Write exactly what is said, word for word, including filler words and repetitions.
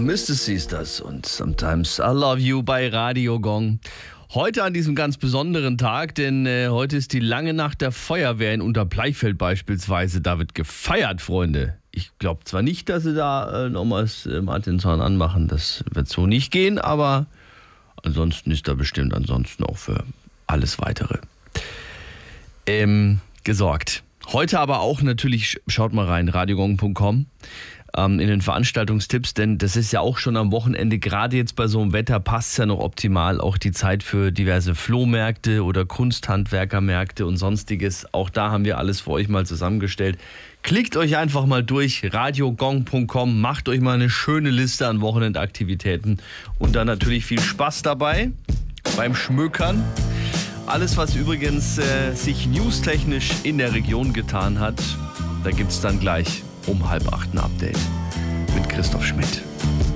Mister Sisters und Sometimes I Love You bei Radio Gong. Heute an diesem ganz besonderen Tag, denn äh, heute ist die lange Nacht der Feuerwehr in Unterbleichfeld beispielsweise. Da wird gefeiert, Freunde. Ich glaube zwar nicht, dass sie da äh, nochmals äh, Martinshorn anmachen, das wird so nicht gehen, aber ansonsten ist da bestimmt ansonsten auch für alles Weitere ähm, gesorgt. Heute aber auch natürlich, schaut mal rein, radiogong punkt com. in den Veranstaltungstipps, denn das ist ja auch schon am Wochenende, gerade jetzt bei so einem Wetter passt es ja noch optimal, auch die Zeit für diverse Flohmärkte oder Kunsthandwerkermärkte und sonstiges. Auch da haben wir alles für euch mal zusammengestellt. Klickt euch einfach mal durch, radiogong punkt com, macht euch mal eine schöne Liste an Wochenendaktivitäten und dann natürlich viel Spaß dabei beim Schmökern. Alles, was übrigens äh, sich newstechnisch in der Region getan hat, da gibt es dann gleich um halb acht ein Update mit Christoph Schmidt.